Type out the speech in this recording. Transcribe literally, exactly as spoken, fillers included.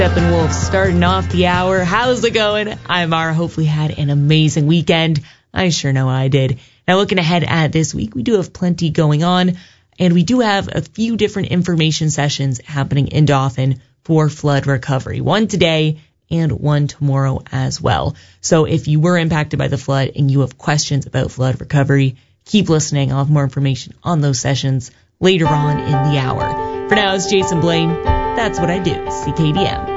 Steppenwolf starting off the hour. How's it going? I'm Mara. Hopefully had an amazing weekend. I sure know I did. Now looking ahead at this week, we do have plenty going on, and we do have a few different information sessions happening in Dauphin for flood recovery. One today and one tomorrow as well. So if you were impacted by the flood and you have questions about flood recovery, keep listening. I'll have more information on those sessions later on in the hour. For now, it's Jason Blaine. That's what I do. C K D M.